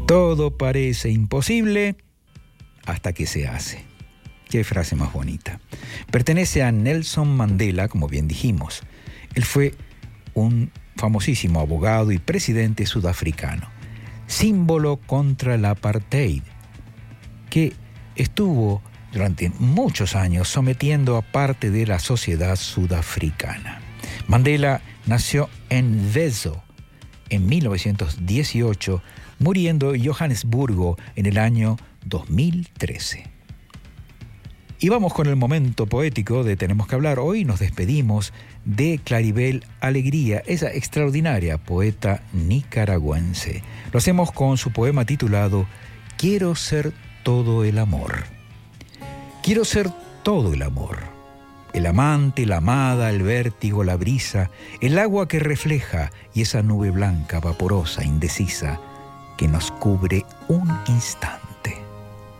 Todo parece imposible hasta que se hace. Qué frase más bonita. Pertenece a Nelson Mandela, como bien dijimos. Él fue un famosísimo abogado y presidente sudafricano, símbolo contra el apartheid, que estuvo durante muchos años sometiendo a parte de la sociedad sudafricana. Mandela nació en Vezo en 1918, muriendo en Johannesburgo en el año 2013. Y vamos con el momento poético de Tenemos que hablar. Hoy nos despedimos de Claribel Alegría, esa extraordinaria poeta nicaragüense. Lo hacemos con su poema titulado Quiero ser todo el amor. Quiero ser todo el amor. El amante, la amada, el vértigo, la brisa, el agua que refleja y esa nube blanca, vaporosa, indecisa, que nos cubre un instante.